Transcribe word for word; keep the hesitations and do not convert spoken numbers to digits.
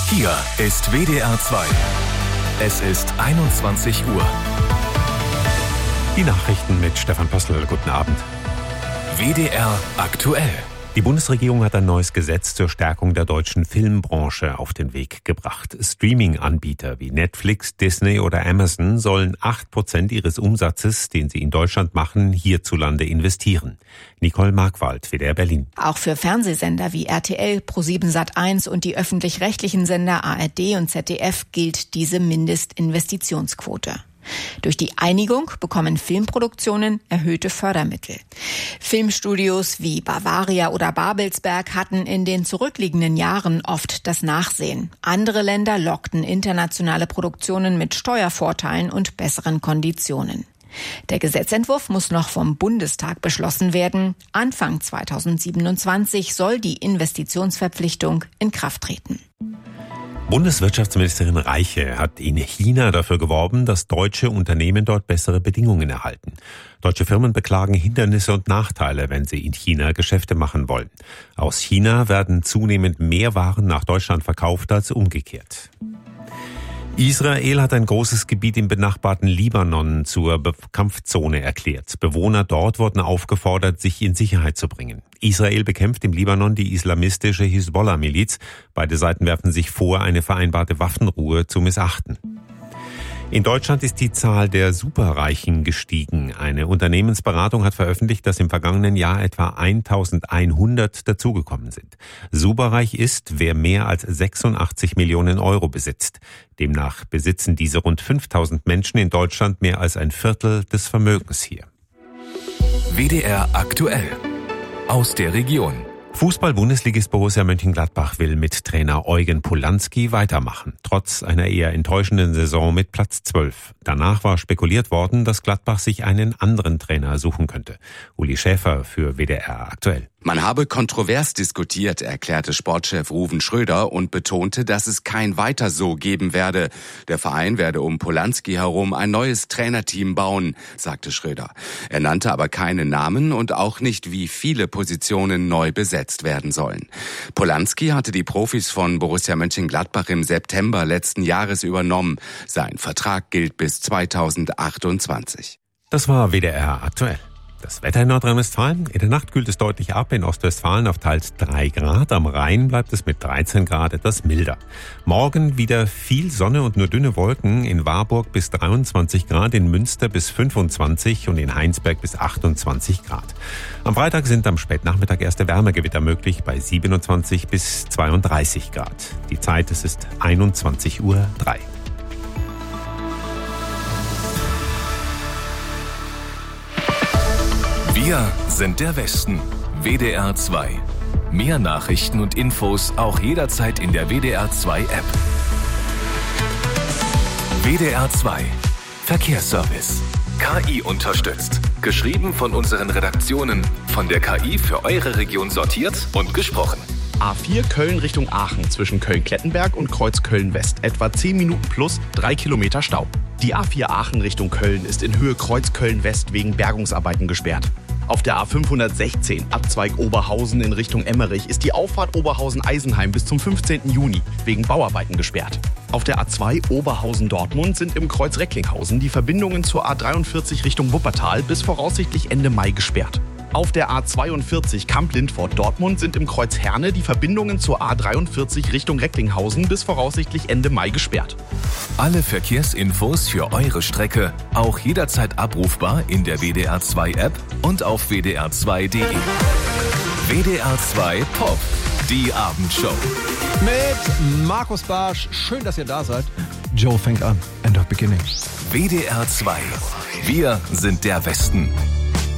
Hier ist W D R zwei. Es ist einundzwanzig Uhr. Die Nachrichten mit Stefan Pössl. Guten Abend. W D R aktuell. Die Bundesregierung hat ein neues Gesetz zur Stärkung der deutschen Filmbranche auf den Weg gebracht. Streaming-Anbieter wie Netflix, Disney oder Amazon sollen acht Prozent ihres Umsatzes, den sie in Deutschland machen, hierzulande investieren. Nicole Markwald, W D R Berlin. Auch für Fernsehsender wie R T L, ProSieben Sat eins und die öffentlich-rechtlichen Sender A R D und Z D F gilt diese Mindestinvestitionsquote. Durch die Einigung bekommen Filmproduktionen erhöhte Fördermittel. Filmstudios wie Bavaria oder Babelsberg hatten in den zurückliegenden Jahren oft das Nachsehen. Andere Länder lockten internationale Produktionen mit Steuervorteilen und besseren Konditionen. Der Gesetzentwurf muss noch vom Bundestag beschlossen werden. Anfang zweitausendsiebenundzwanzig soll die Investitionsverpflichtung in Kraft treten. Bundeswirtschaftsministerin Reiche hat in China dafür geworben, dass deutsche Unternehmen dort bessere Bedingungen erhalten. Deutsche Firmen beklagen Hindernisse und Nachteile, wenn sie in China Geschäfte machen wollen. Aus China werden zunehmend mehr Waren nach Deutschland verkauft als umgekehrt. Israel hat ein großes Gebiet im benachbarten Libanon zur Kampfzone erklärt. Bewohner dort wurden aufgefordert, sich in Sicherheit zu bringen. Israel bekämpft im Libanon die islamistische Hisbollah-Miliz. Beide Seiten werfen sich vor, eine vereinbarte Waffenruhe zu missachten. In Deutschland ist die Zahl der Superreichen gestiegen. Eine Unternehmensberatung hat veröffentlicht, dass im vergangenen Jahr etwa eintausendeinhundert dazugekommen sind. Superreich ist, wer mehr als sechsundachtzig Millionen Euro besitzt. Demnach besitzen diese rund fünftausend Menschen in Deutschland mehr als ein Viertel des Vermögens hier. W D R aktuell. Aus der Region. Fußball-Bundesligist Borussia Mönchengladbach will mit Trainer Eugen Polanski weitermachen, trotz einer eher enttäuschenden Saison mit Platz zwölf. Danach war spekuliert worden, dass Gladbach sich einen anderen Trainer suchen könnte. Uli Schäfer für W D R aktuell. Man habe kontrovers diskutiert, erklärte Sportchef Ruven Schröder und betonte, dass es kein Weiter so geben werde. Der Verein werde um Polanski herum ein neues Trainerteam bauen, sagte Schröder. Er nannte aber keine Namen und auch nicht, wie viele Positionen neu besetzt werden sollen. Polanski hatte die Profis von Borussia Mönchengladbach im September letzten Jahres übernommen. Sein Vertrag gilt bis zweitausendachtundzwanzig. Das war W D R aktuell. Das Wetter in Nordrhein-Westfalen. In der Nacht kühlt es deutlich ab. In Ostwestfalen auf teils drei Grad. Am Rhein bleibt es mit dreizehn Grad etwas milder. Morgen wieder viel Sonne und nur dünne Wolken. In Warburg bis dreiundzwanzig Grad, in Münster bis fünfundzwanzig und in Heinsberg bis achtundzwanzig Grad. Am Freitag sind am Spätnachmittag erste Wärmegewitter möglich bei siebenundzwanzig bis zweiunddreißig Grad. Die Zeit, es ist einundzwanzig Uhr drei. Wir sind der Westen. W D R zwei. Mehr Nachrichten und Infos auch jederzeit in der W D R zwei App. W D R zwei. Verkehrsservice. K I unterstützt. Geschrieben von unseren Redaktionen. Von der K I für eure Region sortiert und gesprochen. A vier Köln Richtung Aachen zwischen Köln-Klettenberg und Kreuz Köln-West. Etwa zehn Minuten plus, drei Kilometer Stau. Die A vier Aachen Richtung Köln ist in Höhe Kreuz Köln-West wegen Bergungsarbeiten gesperrt. Auf der A fünfhundertsechzehn, Abzweig Oberhausen in Richtung Emmerich, ist die Auffahrt Oberhausen-Eisenheim bis zum fünfzehnten Juni wegen Bauarbeiten gesperrt. Auf der A zwei Oberhausen-Dortmund sind im Kreuz Recklinghausen die Verbindungen zur A dreiundvierzig Richtung Wuppertal bis voraussichtlich Ende Mai gesperrt. Auf der A zweiundvierzig Kamp-Lindfort-Dortmund sind im Kreuz Herne die Verbindungen zur A dreiundvierzig Richtung Recklinghausen bis voraussichtlich Ende Mai gesperrt. Alle Verkehrsinfos für eure Strecke auch jederzeit abrufbar in der W D R zwei App und auf w d r zwei punkt d e. W D R zwei Pop, die Abendshow. Mit Markus Barsch. Schön, dass ihr da seid. Joe fängt an. End of Beginning. W D R zwei. Wir sind der Westen.